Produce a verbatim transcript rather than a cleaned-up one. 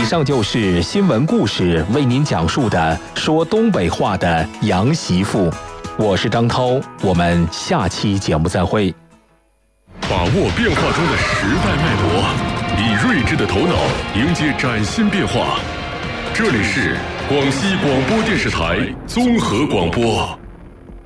上就是新闻故事为您讲述的说东北话的杨媳妇，我是张涛，我们下期节目再会。 把握变化中的时代脉搏，以睿智的头脑迎接崭新变化。这里是广西广播电视台综合广播。